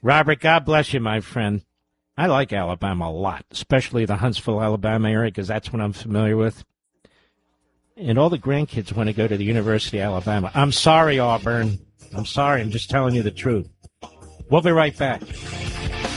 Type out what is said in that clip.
Robert, God bless you, my friend. I like Alabama a lot, especially the Huntsville, Alabama area, because that's what I'm familiar with. And all the grandkids want to go to the University of Alabama. I'm sorry, Auburn. I'm sorry. I'm just telling you the truth. We'll be right back.